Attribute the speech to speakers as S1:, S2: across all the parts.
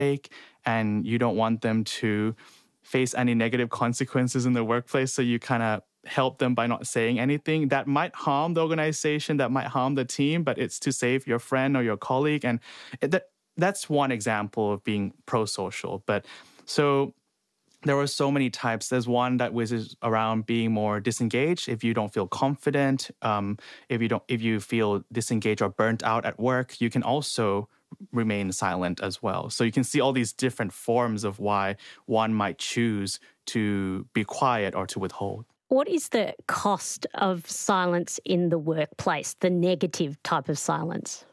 S1: and you don't want them to face any negative consequences in the workplace. So you kind of help them by not saying anything that might harm the organization, that might harm the team, but it's to save your friend or your colleague. And that's one example of being pro-social. But so there were so many types. There's one that was around being more disengaged. If you don't feel confident, if you feel disengaged or burnt out at work, you can also remain silent as well. So you can see all these different forms of why one might choose to be quiet or to withhold.
S2: What is the cost of silence in the workplace, the negative type of silence?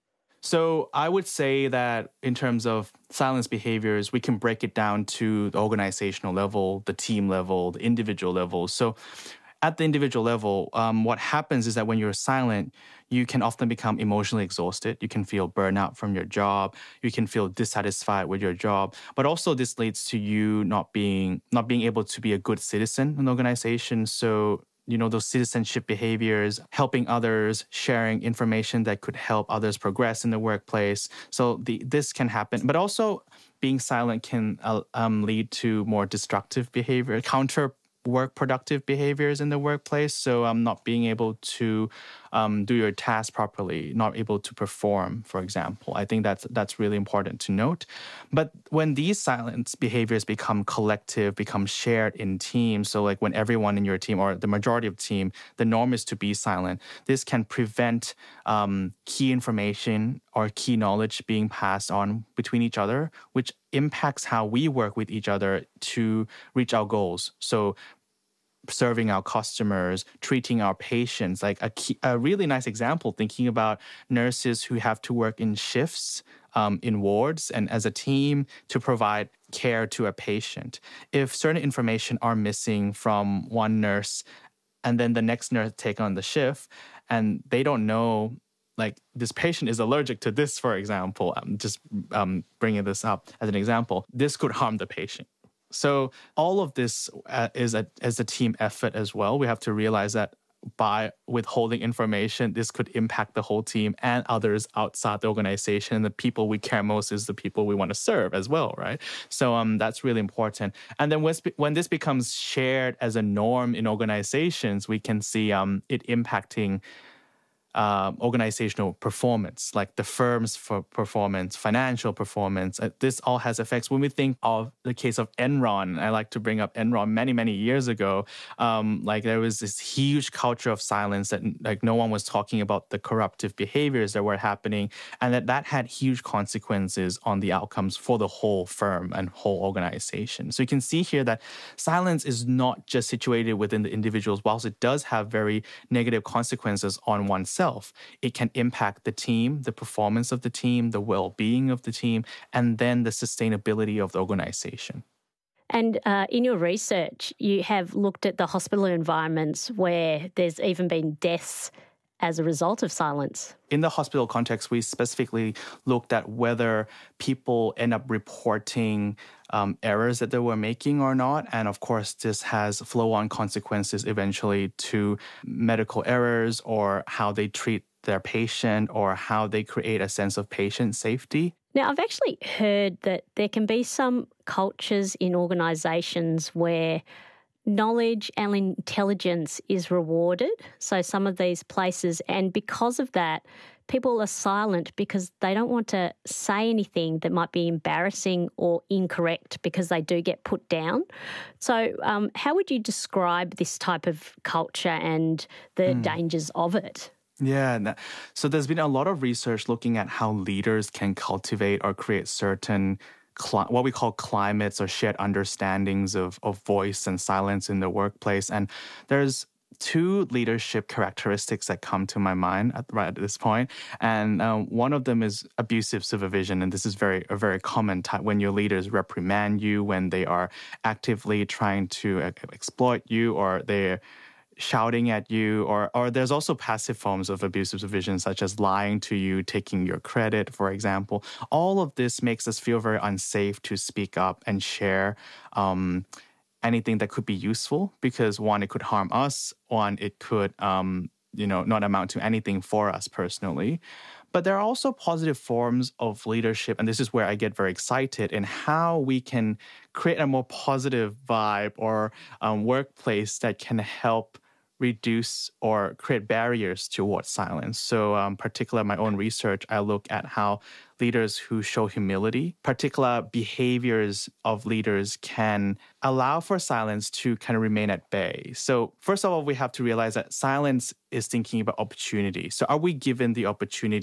S1: So I would say that in terms of silence behaviors, we can break it down to the organizational level, the team level, the individual level. So at the individual level, what happens is that when you're silent, you can often become emotionally exhausted. You can feel burnout from your job. You can feel dissatisfied with your job. But also this leads to you not being able to be a good citizen in the organization. So those citizenship behaviors, helping others, sharing information that could help others progress in the workplace. So this can happen. But also being silent can lead to more destructive behavior, counter work productive behaviors in the workplace. So not being able to do your task properly, not able to perform, for example. I think that's really important to note. But when these silence behaviors become collective, become shared in teams, so like when everyone in your team or the majority of the team, the norm is to be silent, this can prevent key information or key knowledge being passed on between each other, which impacts how we work with each other to reach our goals. So serving our customers, treating our patients, like a really nice example, thinking about nurses who have to work in shifts in wards and as a team to provide care to a patient. If certain information are missing from one nurse and then the next nurse take on the shift and they don't know, like this patient is allergic to this, for example, I'm just bringing this up as an example, this could harm the patient. So all of this is a team effort as well. We have to realize that by withholding information, this could impact the whole team and others outside the organization. And the people we care most is the people we want to serve as well, right? So that's really important. And then when this becomes shared as a norm in organizations, we can see it impacting organizational performance, like the firm's performance, financial performance. This all has effects. When we think of the case of Enron, I like to bring up Enron many, many years ago, like there was this huge culture of silence that like no one was talking about the corruptive behaviors that were happening, and that had huge consequences on the outcomes for the whole firm and whole organization. So you can see here that silence is not just situated within the individuals, whilst it does have very negative consequences on oneself. It can impact the team, the performance of the team, the well-being of the team, and then the sustainability of the organization.
S2: And in your research, you have looked at the hospital environments where there's even been deaths as a result of silence.
S1: In the hospital context, we specifically looked at whether people end up reporting errors that they were making or not. And of course, this has flow-on consequences eventually to medical errors or how they treat their patient or how they create a sense of patient safety.
S2: Now, I've actually heard that there can be some cultures in organisations where knowledge and intelligence is rewarded. So some of these places, and because of that, people are silent because they don't want to say anything that might be embarrassing or incorrect because they do get put down. So how would you describe this type of culture and the dangers of it?
S1: Yeah, so there's been a lot of research looking at how leaders can cultivate or create certain what we call climates or shared understandings of voice and silence in the workplace. And there's two leadership characteristics that come to my mind right at this point. And one of them is abusive supervision. And this is a very common type when your leaders reprimand you, when they are actively trying to exploit you, or they're shouting at you, or there's also passive forms of abusive supervision, such as lying to you, taking your credit, for example. All of this makes us feel very unsafe to speak up and share anything that could be useful, because one, it could harm us, one, it could not amount to anything for us personally. But there are also positive forms of leadership, and this is where I get very excited in how we can create a more positive vibe or workplace that can help reduce or create barriers towards silence. So, particular my own research, I look at how leaders who show humility, particular behaviors of leaders can allow for silence to kind of remain at bay. So, first of all, we have to realize that silence is thinking about opportunity. So, are we given the opportunity